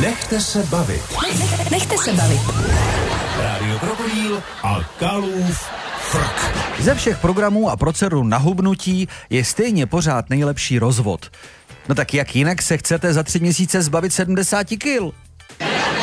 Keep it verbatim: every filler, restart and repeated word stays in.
Nechte se bavit. Nechte se bavit. Rádio Krokodýl a Kalův frk. Ze všech programů a procedur na hubnutí je stejně pořád nejlepší rozvod. No tak jak jinak se chcete za tři měsíce zbavit sedmdesáti kil?